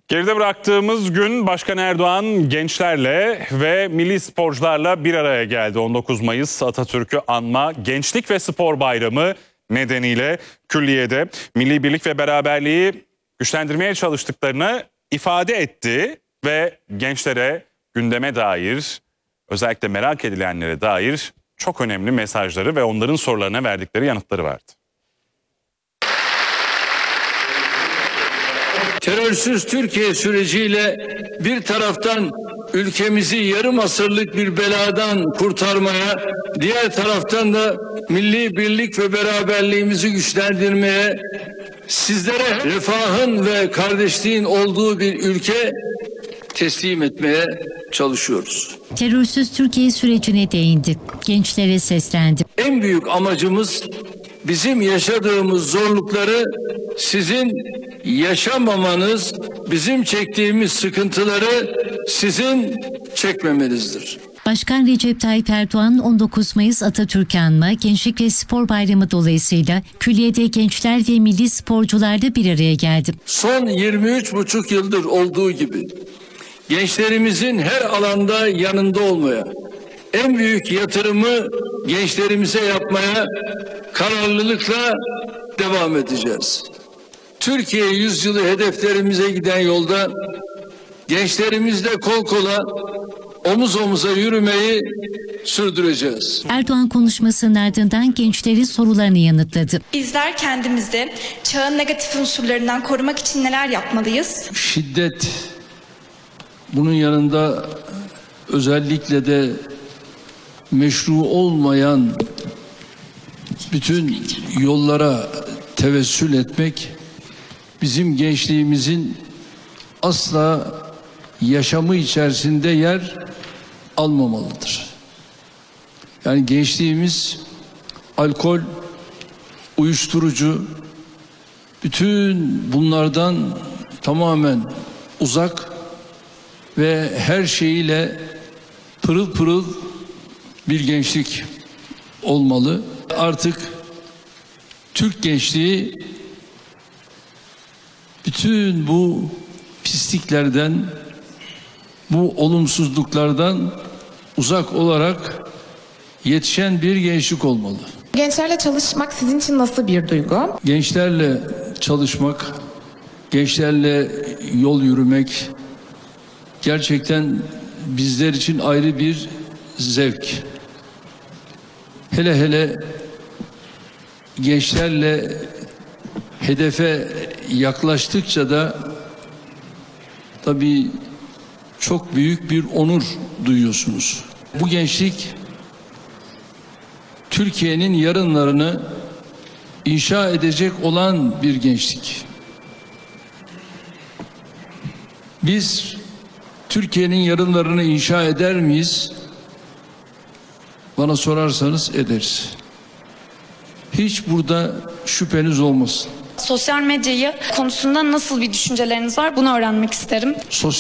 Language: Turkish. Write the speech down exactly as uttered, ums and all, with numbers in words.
Geride bıraktığımız gün Başkan Erdoğan gençlerle ve milli sporcularla bir araya geldi. on dokuz Mayıs Atatürk'ü anma Gençlik ve Spor Bayramı nedeniyle külliyede milli birlik ve beraberliği güçlendirmeye çalıştıklarını ifade etti ve gençlere gündeme dair, özellikle merak edilenlere dair çok önemli mesajları ve onların sorularına verdikleri yanıtları vardı. Terörsüz Türkiye süreciyle bir taraftan ülkemizi yarım asırlık bir beladan kurtarmaya, diğer taraftan da milli birlik ve beraberliğimizi güçlendirmeye, sizlere refahın ve kardeşliğin olduğu bir ülke teslim etmeye çalışıyoruz. Terörsüz Türkiye sürecine değindi. Gençlere seslendi. En büyük amacımız bizim yaşadığımız zorlukları sizin yaşamamanız, bizim çektiğimiz sıkıntıları sizin çekmemenizdir. Başkan Recep Tayyip Erdoğan on dokuz Mayıs Atatürk'ü anma Gençlik ve Spor Bayramı dolayısıyla külliyede gençler ve milli sporcular da bir araya geldi. Son yirmi üç buçuk yıldır olduğu gibi gençlerimizin her alanda yanında olmaya, en büyük yatırımı gençlerimize yapmaya kararlılıkla devam edeceğiz. Türkiye yüzyılı hedeflerimize giden yolda gençlerimizle kol kola, omuz omuza yürümeyi sürdüreceğiz. Erdoğan konuşmasının ardından gençlerin sorularını yanıtladı. Bizler kendimizi çağın negatif unsurlarından korumak için neler yapmalıyız? Şiddet, bunun yanında özellikle de meşru olmayan bütün yollara tevessül etmek bizim gençliğimizin asla yaşamı içerisinde yer almamalıdır. Yani gençliğimiz alkol, uyuşturucu, bütün bunlardan tamamen uzak ve her şeyiyle pırıl pırıl bir gençlik olmalı. Artık Türk gençliği bütün bu pisliklerden, bu olumsuzluklardan uzak olarak yetişen bir gençlik olmalı. Gençlerle çalışmak sizin için nasıl bir duygu? Gençlerle çalışmak, gençlerle yol yürümek gerçekten bizler için ayrı bir zevk. Hele hele gençlerle hedefe yaklaştıkça da tabii çok büyük bir onur duyuyorsunuz. Bu gençlik Türkiye'nin yarınlarını inşa edecek olan bir gençlik. Biz Türkiye'nin yarınlarını inşa eder miyiz? Bana sorarsanız ederiz. Hiç burada şüpheniz olmasın. Sosyal medyayı konusunda nasıl bir düşünceleriniz var? Bunu öğrenmek isterim. Sosyal